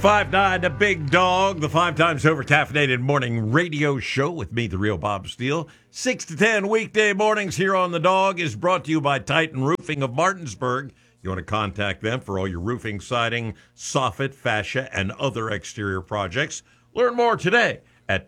5-9, the Big Dog, the 5 times over caffeinated morning radio show with me, the real Bob Steele. 6 to 10 weekday mornings here on The Dog is brought to you by Titan Roofing of Martinsburg. You want to contact them for all your roofing, siding, soffit, fascia, and other exterior projects. Learn more today at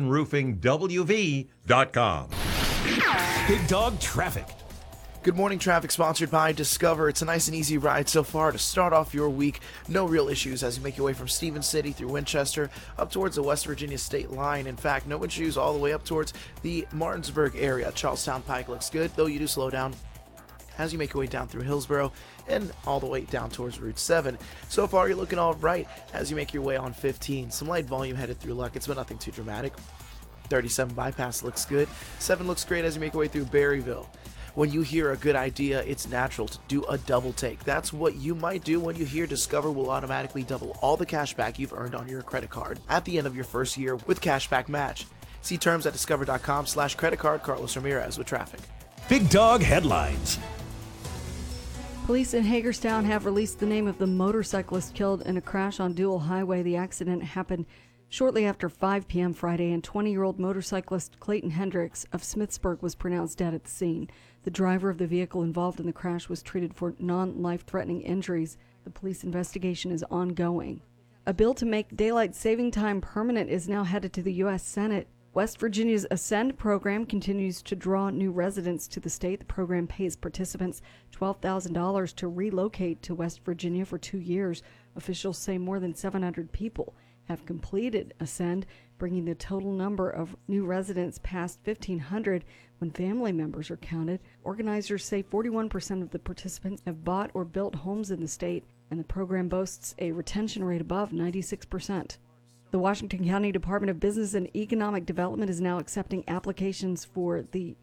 TitanRoofingWV.com. Big Dog Traffic. Good morning, traffic sponsored by Discover. It's a nice and easy ride so far to start off your week. No real issues as you make your way from Stevens City through Winchester up towards the West Virginia state line. In fact, no issues all the way up towards the Martinsburg area. Charlestown Pike looks good, though you do slow down as you make your way down through Hillsborough and all the way down towards Route 7. So far, you're looking all right as you make your way on 15. Some light volume headed through Luckett's, but nothing too dramatic. 37 bypass looks good. 7 looks great as you make your way through Berryville. When you hear a good idea, it's natural to do a double take. That's what you might do when you hear Discover will automatically double all the cash back you've earned on your credit card at the end of your first year with Cashback Match. See terms at discover.com/creditcard. Carlos Ramirez with traffic. Big Dog Headlines. Police in Hagerstown have released the name of the motorcyclist killed in a crash on Dual Highway. The accident happened shortly after 5 p.m. Friday, and 20-year-old motorcyclist Clayton Hendricks of Smithsburg was pronounced dead at the scene. The driver of the vehicle involved in the crash was treated for non-life-threatening injuries. The police investigation is ongoing. A bill to make daylight saving time permanent is now headed to the U.S. Senate. West Virginia's Ascend program continues to draw new residents to the state. The program pays participants $12,000 to relocate to West Virginia for 2 years. Officials say more than 700 people have completed Ascend, bringing the total number of new residents past 1,500 when family members are counted. Organizers say 41% of the participants have bought or built homes in the state, and the program boasts a retention rate above 96%. The Washington County Department of Business and Economic Development is now accepting applications for the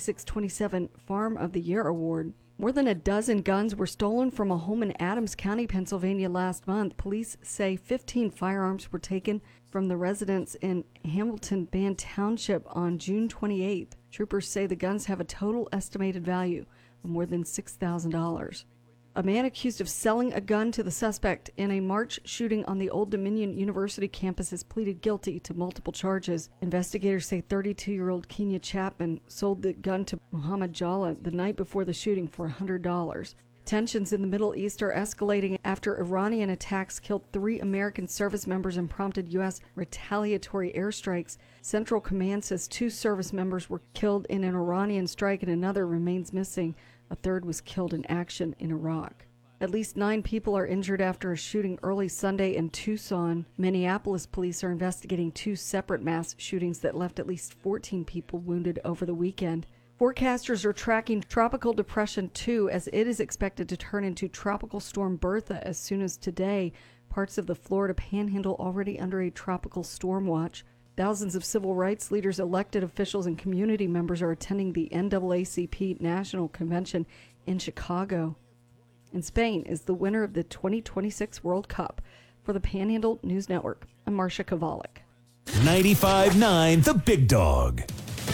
26-27 Farm of the Year Award. More than a dozen guns were stolen from a home in Adams County, Pennsylvania last month. Police say 15 firearms were taken from the residents in Hamilton Band Township on June 28th. Troopers say the guns have a total estimated value of more than $6,000. A man accused of selling a gun to the suspect in a March shooting on the Old Dominion University campus has pleaded guilty to multiple charges. Investigators say 32-year-old Kenya Chapman sold the gun to Muhammad Jalla the night before the shooting for $100. Tensions in the Middle East are escalating after Iranian attacks killed 3 American service members and prompted U.S. retaliatory airstrikes. Central Command says 2 service members were killed in an Iranian strike and another remains missing. A third was killed in action in Iraq. At least 9 people are injured after a shooting early Sunday in Tucson. Minneapolis police are investigating 2 separate mass shootings that left at least 14 people wounded over the weekend. Forecasters are tracking Tropical Depression 2 as it is expected to turn into Tropical Storm Bertha as soon as today. Parts of the Florida Panhandle already under a tropical storm watch. Thousands of civil rights leaders, elected officials, and community members are attending the NAACP National Convention in Chicago. And Spain is the winner of the 2026 World Cup. For the Panhandle News Network, I'm Marcia Kovalik. 95.9 The Big Dog.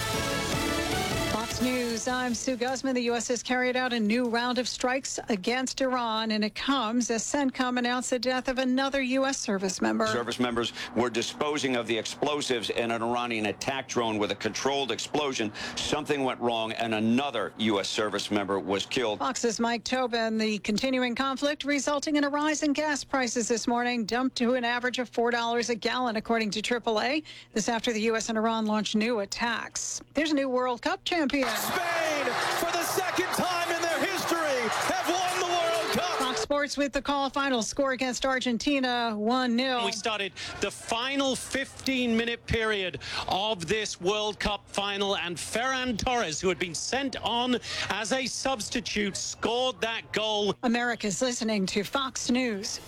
Fox News, I'm Sue Guzman. The U.S. has carried out a new round of strikes against Iran, and it comes as CENTCOM announced the death of another U.S. service member. Service members were disposing of the explosives in an Iranian attack drone with a controlled explosion. Something went wrong, and another U.S. service member was killed. Fox's Mike Tobin. The continuing conflict resulting in a rise in gas prices this morning, dumped to an average of $4 a gallon, according to AAA. This after the U.S. and Iran launched new attacks. There's a new World Cup champion. Spain, for the second time in their history, have won the World Cup. Fox Sports with the call. Final score against Argentina, 1-0. We started the final 15-minute period of this World Cup final, and Ferran Torres, who had been sent on as a substitute, scored that goal. America's listening to Fox News.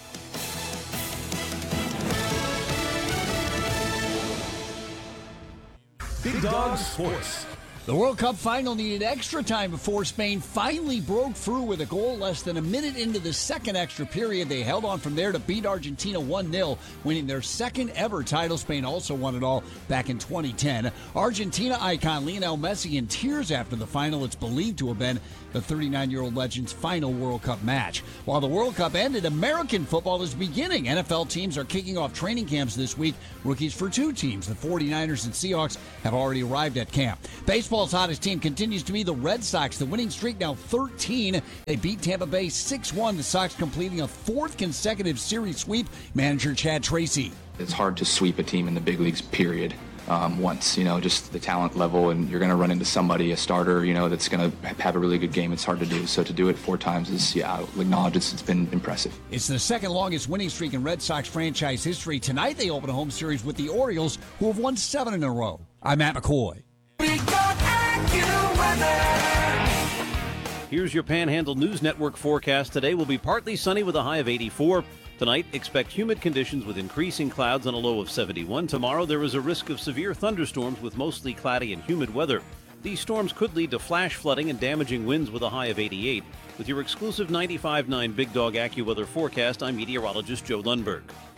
Big Dog Sports. The World Cup final needed extra time before Spain finally broke through with a goal less than a minute into the second extra period. They held on from there to beat Argentina 1-0, winning their second ever title. Spain also won it all back in 2010. Argentina icon Lionel Messi in tears after the final. It's believed to have been the 39-year-old legend's final World Cup match. While the World Cup ended, American football is beginning. NFL teams are kicking off training camps this week. Rookies for two teams, the 49ers and Seahawks, have already arrived at camp. Baseball's hottest team continues to be the Red Sox. The winning streak now 13. They beat Tampa Bay 6-1. The Sox completing a fourth consecutive series sweep. Manager Chad Tracy. It's hard to sweep a team in the big leagues, period. Once, just the talent level, and you're going to run into somebody, a starter, that's going to have a really good game. It's hard to do. So to do it 4 times is, I'll acknowledge it's been impressive. It's the second longest winning streak in Red Sox franchise history. Tonight they open a home series with the Orioles, who have won 7 in a row. I'm Matt McCoy. Here's your Panhandle News Network forecast. Today will be partly sunny with a high of 84. Tonight, expect humid conditions with increasing clouds and a low of 71. Tomorrow, there is a risk of severe thunderstorms with mostly cloudy and humid weather. These storms could lead to flash flooding and damaging winds with a high of 88. With your exclusive 95.9 Big Dog AccuWeather forecast, I'm meteorologist Joe Lundberg.